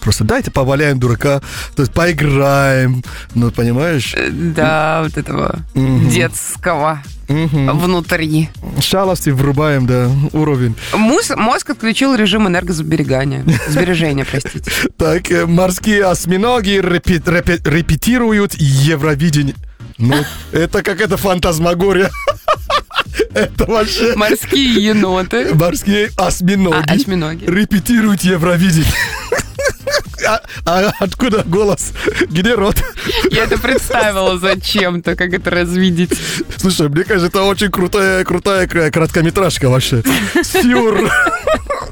просто дайте поваляем дурака, то есть поиграем, ну, понимаешь? Да, вот этого детского внутри. Шалости врубаем, да, уровень. Мозг отключил режим энергосберегания. Сбережения, простите. Так, морские осьминоги репетируют Евровидение. Ну, это какая-то фантазмагория. Это вообще... Морские еноты. Морские осьминоги. Репетируют Евровидение. А откуда голос? Где рот? Я это представила зачем-то, как это развидеть. Слушай, мне кажется, это очень крутая короткометражка вообще. Сюр.